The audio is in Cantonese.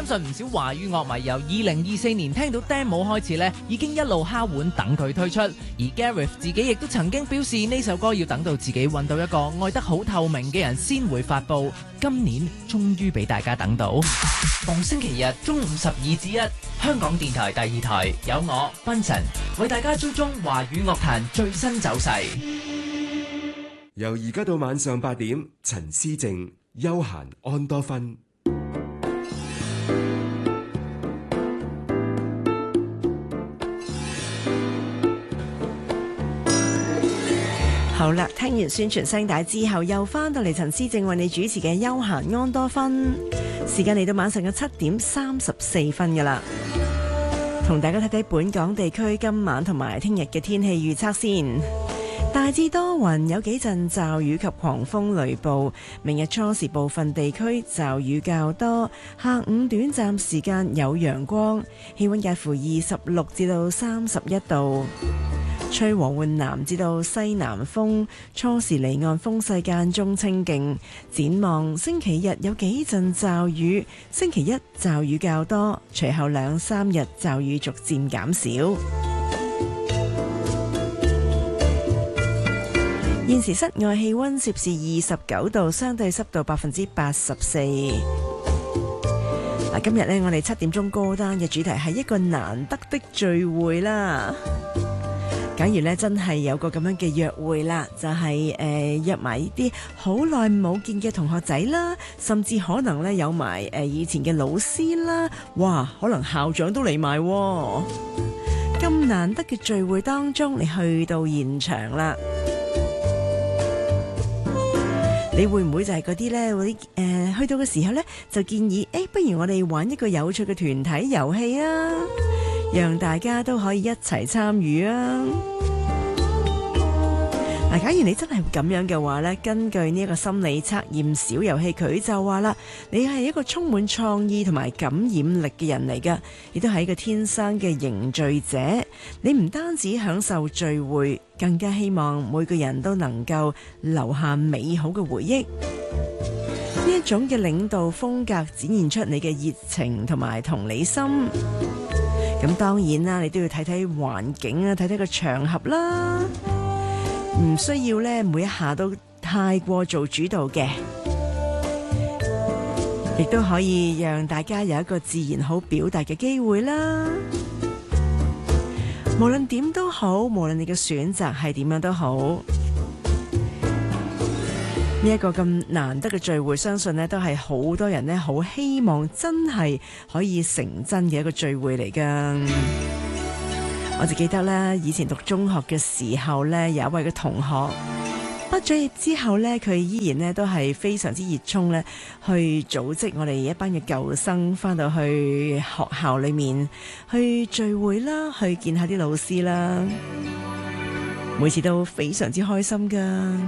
信唔少華語樂迷由2024年聽到 demo 開始呢，已經一路敲碗等佢推出。而 Gareth 自己亦都曾經表示呢首歌要等到自己揾到一個愛得好透明嘅人先會發佈。今年終於俾大家等到。逢星期日中午12至1，香港電台第2台有我 Vincent 為大家追蹤華語樂壇最新走勢。 由而家到晚上8點，陳思靜休閒安多芬。 好啦，聽完宣傳聲帶之後，又翻到嚟陳思正為你主持嘅休閒安多芬，時間嚟到晚上嘅7點34分噶啦，同大家睇睇本港地區今晚同埋聽日嘅天氣預測先。大致多雲，有幾陣驟雨及狂風雷暴。明日初時部分地區驟雨較多，下午短暫時間有陽光，氣溫介乎26至到31度。吹和緩南至到西南風，初時離岸風勢間中清勁。展望星期日有幾陣驟雨，星期一驟雨較多，隨後2-3日驟雨逐漸減少。現時室外氣溫攝氏29度，相對濕度84%。今日呢，我哋7點鐘歌單嘅主題係一個難得的聚會啦。假如咧真係有個咁樣嘅約會啦，就係約埋啲好耐冇見嘅同學仔啦，甚至可能咧有埋以前嘅老師啦，哇，可能校長都嚟埋。咁難得嘅聚會當中，你去到現場啦，你會唔會就係嗰啲咧？嗰啲去到嘅時候咧，就建議不如我哋玩一個有趣嘅團體遊戲啊，讓大家都可以一齊參與啊！嗱，假如你真係咁樣嘅話咧，根據呢一個心理測驗小遊戲，佢就話啦，你係一個充滿創意同埋感染力嘅人嚟㗎，亦都係一個天生嘅凝聚者。你唔單止享受聚會，更加希望每個人都能夠留下美好嘅回憶。呢一種嘅領導風格展現出你嘅熱情同埋同理心。咁當然啦，你都要睇睇環境啊，睇睇個場合啦，唔需要咧每一下都太過做主導嘅，亦都可以讓大家有一個自然好表達嘅機會啦。無論點都好，無論你嘅選擇係點樣都好，呢一個咁難得嘅聚會，相信呢都係好多人呢好希望真係可以成真嘅一個聚會嚟㗎。我就記得咧，以前讀中學嘅時候呢，有一位嘅同學畢咗業之後呢，佢依然呢都係非常之熱衷呢去組織我哋一班嘅舊生返到去學校裏面去聚會啦，去見下啲老師啦，每次都非常之開心㗎。